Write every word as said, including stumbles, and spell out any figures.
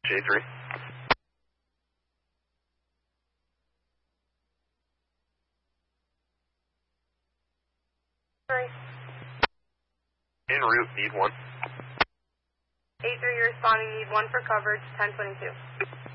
J three. Three. En route, need one. A three, you're responding, need one for coverage, ten twenty-two.